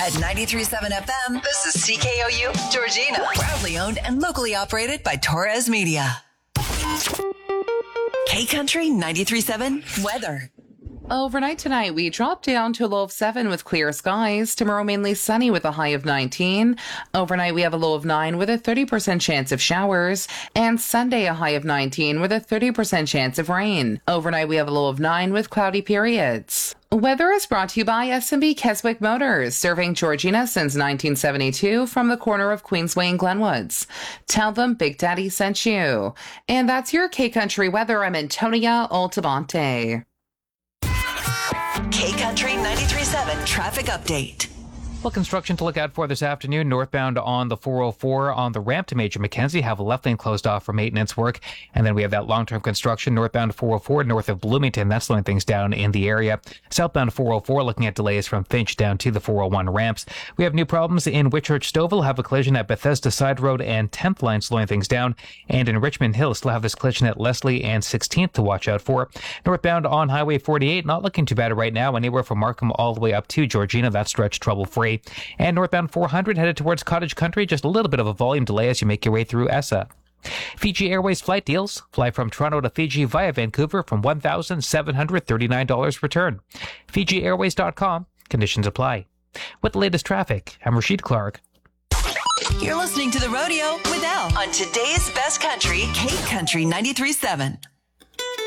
At 93.7 FM, this is CKOU, Georgina. Proudly owned and locally operated by Torres Media. K-Country 93.7 weather. Overnight tonight, we drop down to a low of 7 with clear skies. Tomorrow, mainly sunny with a high of 19. Overnight, we have a low of 9 with a 30% chance of showers. And Sunday, a high of 19 with a 30% chance of rain. Overnight, we have a low of 9 with cloudy periods. Weather is brought to you by S&B Keswick Motors, serving Georgina since 1972 from the corner of Queensway and Glenwoods. Tell them Big Daddy sent you. And that's your K-Country weather. I'm Antonia Altamonte. K-Country 93.7 traffic update. Well, construction to look out for this afternoon. Northbound on the 404 on the ramp to Major Mackenzie have a left lane closed off for maintenance work. And then we have that long-term construction northbound 404 north of Bloomington. That's slowing things down in the area. Southbound 404 looking at delays from Finch down to the 401 ramps. We have new problems in Whitchurch Stouffville. Have a collision at Bethesda Side Road and 10th line slowing things down. And in Richmond Hill still have this collision at Leslie and 16th to watch out for. Northbound on Highway 48 not looking too bad right now. Anywhere from Markham all the way up to Georgina, that stretch trouble-free. And northbound 400 headed towards Cottage Country, just a little bit of a volume delay as you make your way through ESSA. Fiji Airways flight deals. Fly from Toronto to Fiji via Vancouver from $1,739 return. FijiAirways.com. Conditions apply. With the latest traffic, I'm Rashid Clark. You're listening to The Rodeo with Al on today's best country, K-Country 93.7.